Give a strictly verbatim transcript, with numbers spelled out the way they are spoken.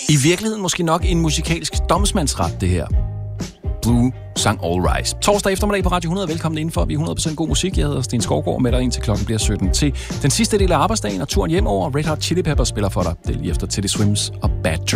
I virkeligheden måske nok en musikalsk domsmandsret, det her. Blue sang All Rise. Torsdag eftermiddag på Radio hundrede. Velkommen indenfor. Vi er hundrede procent god musik. Jeg hedder Sten Skovgaard, med dig indtil klokken bliver sytten til den sidste del af arbejdsdagen, og turen hjem over Red Hot Chili Peppers spiller for dig. Det er lige efter Teddy Swims og Bad Dreams.